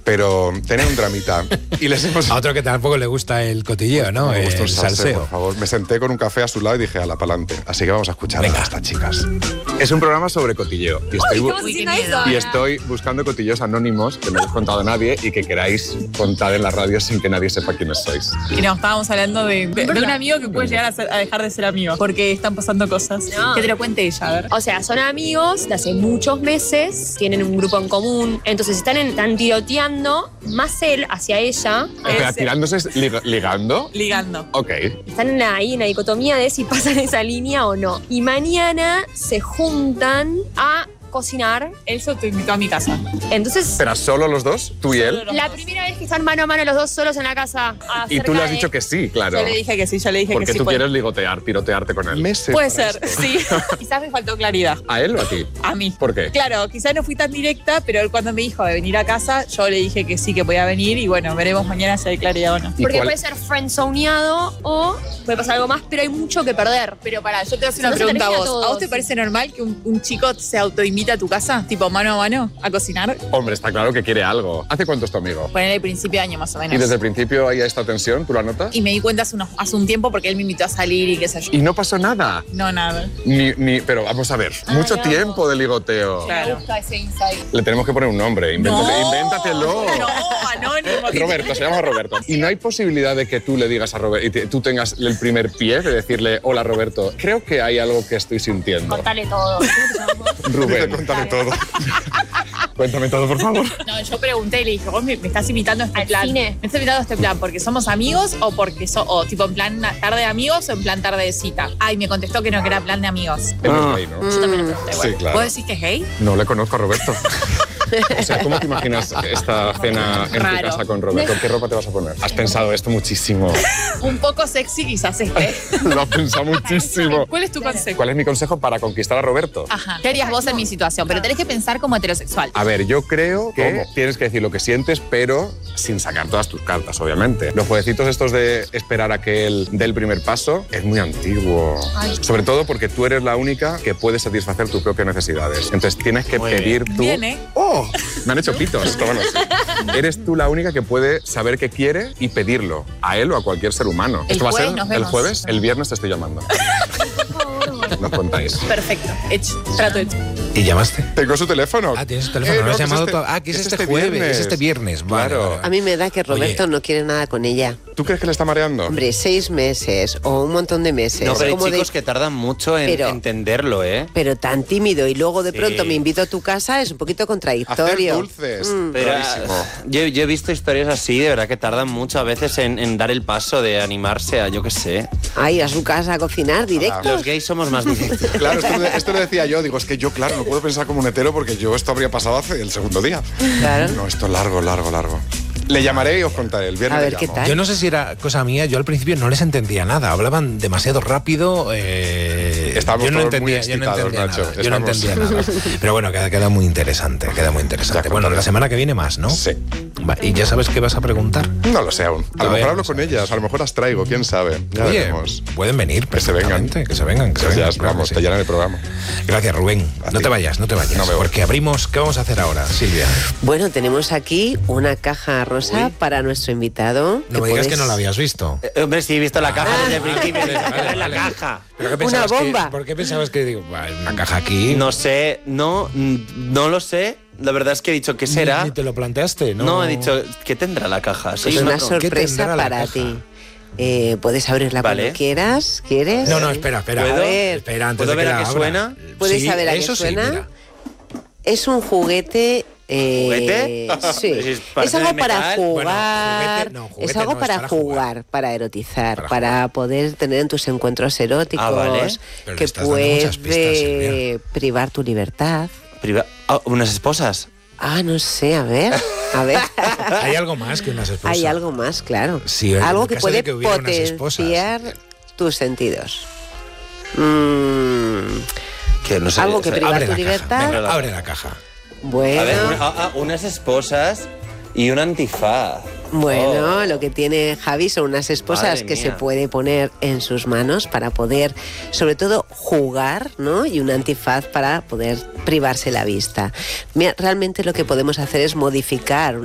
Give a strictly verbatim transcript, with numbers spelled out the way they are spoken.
pero tenía un dramita. Y les hemos... A otro que tampoco le gusta el cotilleo, ¿no? Me gusta el un salseo, salseo. por favor. Me senté con un café a su lado y dije, ala, pa'lante. Así que vamos a escuchar Venga. a estas chicas. Es un programa sobre cotilleo. Y estoy, bu- Uy, qué miedo. y estoy buscando cotilleos anónimos que no os he contado a nadie y que queráis contar en la radio sin que nadie sepa quiénes sois. Y nos estábamos hablando de, de, de un amigo que puede llegar a, ser- a dejar de ser amigo porque están pasando cosas. No. Que te lo cuente ella, a ver. O sea, son amigos de hace muchos meses, tienen un grupo en común, entonces están, en, están tiroteando, más él hacia ella. Espera, Es- tirándose, es lig- ligando. Ligando. Ok. Están en la- ahí en la dicotomía de si pasan esa línea o no. Y mañana se juntan a cocinar. Él se autoinvitó a mi casa. Entonces, Espera, ¿solo los dos? ¿Tú y él? Solo la los primera vez que están mano a mano los dos solos en la casa. Y tú le has acerca dicho de- que sí, claro. Yo le dije que sí, yo le dije Porque que sí. tú puede- quieres ligotear, tirotearte con él. Meses Puede para ser, esto. sí. Quizás me faltó claridad. ¿A él o a ti? A mí. ¿Por qué? Claro, quizás no fui tan directa, pero él cuando me dijo de venir a casa, yo le dije que sí, que podía venir y bueno, veremos mañana si hay claridad o no. ¿Y Porque cuál- puede ser friendzoneado o puede pasar algo más, pero hay mucho que perder. Pero pará, yo te voy a hacer una No se pregunta a termina vos. todo, ¿A vos te sí. parece normal que un, un chico se autoinvita a tu casa, tipo mano a mano, a cocinar? Hombre, está claro que quiere algo. ¿Hace cuánto es tu amigo? Poner el principio de año más o menos. ¿Y desde el principio hay esta tensión? ¿Tú la notas? Y me di cuenta hace, unos- hace un tiempo porque él me invitó a salir y qué sé yo. Y no pasó nada. No, nada. Ni, ni, pero vamos a ver, mucho no. tiempo de ligoteo. Claro. Busca ese insight. Le tenemos que poner un nombre. Invéntate- Invéntatelo. No, anónimo. Roberto, se llama Roberto. Y no hay posibilidad de que tú le digas a Roberto y te- tú tengas el primer pie de decirle, hola Roberto, creo que hay algo que estoy sintiendo. Contale todo. Rubén, cuéntame todo. Cuéntame todo, por favor. No, yo pregunté y le dije, vos me, me estás invitando a este ¿Al plan. cine? ¿Me estás invitando a este plan porque somos amigos o porque so, o tipo en plan una tarde de amigos o en plan tarde de cita? Ay, me contestó que no, que era plan de amigos. Él es gay, ¿no? Yo también le pregunté. Sí, bueno. claro. ¿Vos decís que es gay? No le conozco a Roberto. O sea, ¿cómo te imaginas esta cena en tu Raro. casa con Roberto? ¿Qué ropa te vas a poner? Has pensado esto muchísimo. Un poco sexy quizás este. Lo has pensado muchísimo. ¿Cuál es tu consejo? ¿Cuál es mi consejo para conquistar a Roberto? Ajá. ¿Qué harías vos en mi situación? Pero tenés que pensar como heterosexual. A ver, yo creo que tienes que decir lo que sientes, pero sin sacar todas tus cartas, obviamente. Los jueguecitos estos de esperar a que él dé el primer paso es muy antiguo. Sobre todo porque tú eres la única que puede satisfacer tus propias necesidades. Entonces tienes que Muy pedir tú... Bien, ¿eh? ¡Oh! Me han hecho pitos. Pero bueno, sí. Eres tú la única que puede saber qué quiere y pedirlo. A él o a cualquier ser humano. El ¿Esto va a jueves ser nos el vemos. jueves? El viernes te estoy llamando. Nos contáis. Perfecto. Hecho. Trato hecho. ¿Y llamaste? Tengo su teléfono. Ah, tienes el teléfono, Eh, no, has que es llamado este- to- Ah, que es, es este, este jueves, viernes. es este viernes. Vale, Claro. vale, vale. A mí me da que Roberto Oye. no quiere nada con ella. ¿Tú crees que le está mareando? Hombre, seis meses o un montón de meses. No, pero hay como de- chicos que tardan mucho en Pero- entenderlo, ¿eh? pero tan tímido y luego de Sí. pronto me invito a tu casa es un poquito contradictorio. Hacer dulces. Mm. Pero Rarísimo. ah, yo, yo he visto historias así, de verdad que tardan mucho a veces en, en dar el paso de animarse a, yo qué sé. Ay, a su casa a cocinar directo. Los gays somos más difíciles. Claro, esto, esto lo decía yo. Digo, es que yo, claro, no puedo pensar como un hetero porque yo esto habría pasado hace el segundo día. Claro. No, esto largo, largo, largo. Le llamaré y os contaré. El viernes A ver, le ¿qué llamo. tal? Yo no sé si era cosa mía, yo al principio no les entendía nada, hablaban demasiado rápido. Eh, Estábamos yo no todos muy entendía, yo no excitados, entendía Nacho. nada. Yo no Estamos- entendía nada. Pero bueno, queda, queda muy interesante, queda muy interesante. Ya Bueno, contaré. la semana que viene más, ¿no? Sí. Va, ¿y ya sabes qué vas a preguntar? No lo sé aún. A lo Todavía mejor hablo no con sabes. ellas, a lo mejor las traigo, quién sabe. Ya Oye, veremos. pueden venir, Que se vengan. perfectamente, que se vengan, que se Pues ya, vengan. claro vamos, que te sí. llenan el programa. Gracias, Rubén. A No ti. te vayas, no te vayas. No me voy. Porque abrimos, ¿qué vamos a hacer ahora, Silvia? Bueno, tenemos aquí una caja rosa Uy. para nuestro invitado. No me digas puedes- que no la habías visto. Eh, Hombre, sí, he visto la caja desde el principio. Vale, Desde vale, la vale. caja. ¿Pero qué Una pensabas que- bomba. ¿Por qué pensabas que digo, "Bah, una caja aquí? No sé, no, mm, no lo sé. La verdad es que he dicho, ¿qué será? Ni, ni te lo planteaste, ¿no? No, he dicho, ¿qué tendrá la caja? Sí, Es no, una no. ¿Qué sorpresa tendrá la para caja? ti. Eh, puedes abrirla Vale. cuando quieras, ¿quieres? No, no, espera, espera. ¿Puedo? A ver, espera, antes ¿Puedo de que ver a la qué abra. suena? ¿Puedes Sí, saber a qué eso sí, suena? mira. Es un juguete. eh, ¿Juguete? Sí. Es- Es parece algo de para metal. jugar. Bueno, juguete no, juguete es algo no, es para, para jugar, jugar. para erotizar, Para para, jugar. poder tener en tus encuentros eróticos, Ah, vale. Pero le que estás dando muchas pistas, puede Silvia. privar tu libertad. Priva- ah, ¿unas esposas? Ah, no sé, a ver, a ver. Hay algo más que unas esposas. Hay algo más, claro. Sí, en algo el que caso de puede que hubiera unas esposas. potenciar tus sentidos. Mm, Que no sé. Algo que o sea, priva Abre tu la libertad. caja. Venga, la- abre la caja. Bueno, A ver, una- ah, ah, unas esposas y un antifaz. bueno, Oh. lo que tiene Javi son unas esposas Madre que se mía. puede poner en sus manos para poder, sobre todo, jugar, ¿no? Y un antifaz para poder privarse la vista. Mira, realmente lo que podemos hacer es modificar una